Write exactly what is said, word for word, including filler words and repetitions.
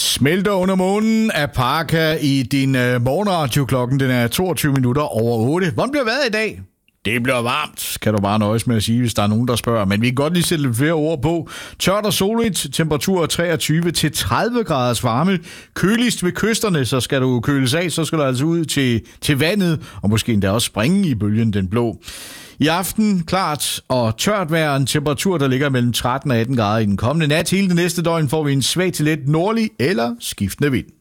Smelter under månen af Parka i din uh, morgenradio. Klokken den er toogtyve minutter over otte. Hvordan bliver vejret i dag? Det bliver varmt, kan du bare nøjes med at sige, hvis der er nogen, der spørger. Men vi kan godt lige sætte lidt flere ord på. Tørt og soligt, temperatur treogtyve til tredive graders varme. Køligst ved kysterne, så skal du køles af, så skal du altså ud til, til vandet, og måske endda også springe i bølgen den blå. I aften klart og tørt vejr, en temperatur, der ligger mellem tretten og atten grader i den kommende nat. Hele det næste døgn får vi en svag til let nordlig eller skiftende vind.